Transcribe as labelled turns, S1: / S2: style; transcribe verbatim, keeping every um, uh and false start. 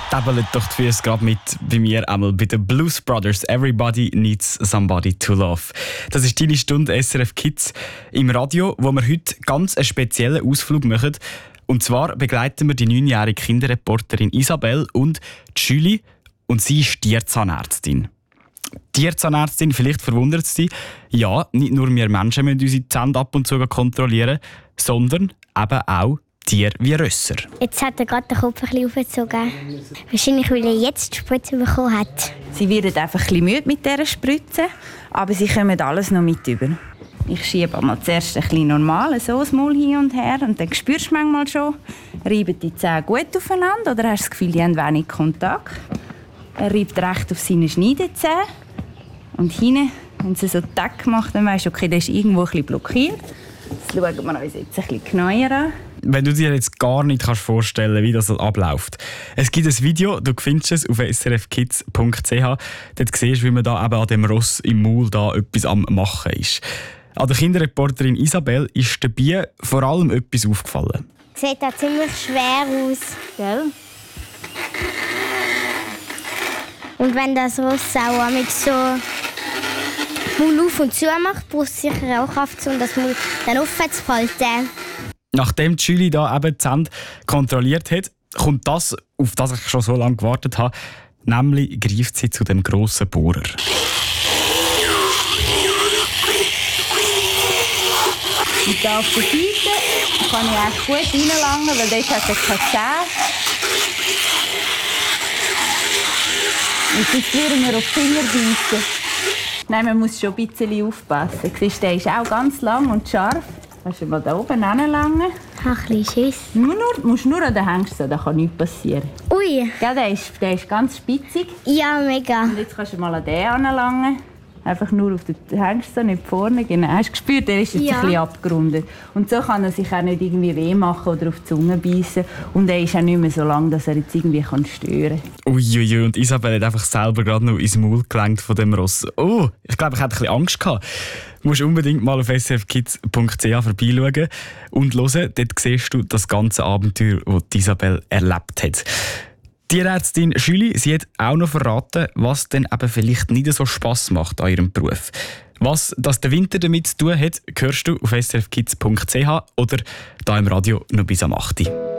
S1: tabbelt doch die Füße gerade mit bei mir einmal bei den Blues Brothers. Everybody needs somebody to love. Das ist deine Stunde S R F Kids im Radio, wo wir heute ganz einen speziellen Ausflug machen. Und zwar begleiten wir die neunjährige Kinderreporterin Isabel und die Julie. Und sie ist Tierzahnärztin. Tierzahnärztin, vielleicht verwundert es Sie. Ja, nicht nur wir Menschen müssen unsere Zähne ab und zu kontrollieren, sondern eben auch Tiere wie Rösser.
S2: Jetzt hat er gerade den Kopf ein bisschen aufgezogen. Wahrscheinlich, weil er jetzt die Spritze bekommen hat.
S3: Sie werden einfach ein bisschen müde mit dieser Spritze, aber sie kommen alles noch mit über. Ich schiebe einmal zuerst ein bisschen normal, so das Maul hin und her, und dann spürst du manchmal schon, reiben die Zähne gut aufeinander oder hast du das Gefühl, die haben wenig Kontakt. Er reibt recht auf seine Schneidezähne und hinten, wenn sie so Tack macht, dann weisst du, okay, der ist irgendwo ein bisschen blockiert. Das schauen wir uns jetzt ein bisschen genauer an.
S1: Wenn du dir jetzt gar nicht vorstellen kannst, wie das abläuft. Es gibt ein Video, du findest es auf s r f kids punkt c h. Dort siehst du, wie man da eben an dem Ross im Maul da etwas am Machen ist. An der Kinderreporterin Isabel ist dabei vor allem etwas aufgefallen.
S2: Sieht auch ziemlich schwer aus.
S3: Gell?
S2: Und wenn das Ross auch so Maul auf und zu macht, braucht es sicher auch Kraft, um das Maul dann offen zu halten.
S1: Nachdem die Julie da eben die Zähne kontrolliert hat, kommt das, auf das ich schon so lange gewartet habe, nämlich greift sie zu dem grossen Bohrer.
S3: Und hier auf der Seite kann ich echt gut reinlangen, weil dort hat er keine Zähne. Und jetzt würden wir auf die Finger beißen. Nein, man muss schon ein bisschen aufpassen. Siehst, der ist auch ganz lang und scharf. Kannst du mal da oben hinlangen?
S2: Ich habe ein bisschen Schiss.
S3: Nur, nur, du musst nur an den Hengst, da kann nichts passieren.
S2: Ui.
S3: Ja, der, ist, der ist ganz spitzig.
S2: Ja, mega.
S3: Und jetzt kannst du mal an den hinlangen. Einfach nur auf den Hengst, nicht vorne. Genau. Hast du gespürt, der ist jetzt
S2: Ja.
S3: ein bisschen abgerundet. Und so kann er sich auch nicht irgendwie weh machen oder auf die Zunge beißen. Und er ist auch nicht mehr so lang, dass er jetzt irgendwie stören kann.
S1: Uiuiui, und Isabel hat einfach selber gerade noch ins Maul gelenkt von dem Ross. Oh, ich glaube, ich hatte ein bisschen Angst gehabt. Du musst unbedingt mal auf s r f kids punkt c h vorbeischauen und hören. Dort siehst du das ganze Abenteuer, das Isabel erlebt hat. Die Tierärztin Julie, sie hat auch noch verraten, was denn eben vielleicht nicht so Spass macht an ihrem Beruf. Was das der Winter damit zu tun hat, hörst du auf s r f kids punkt c h oder da im Radio noch bis am acht Uhr.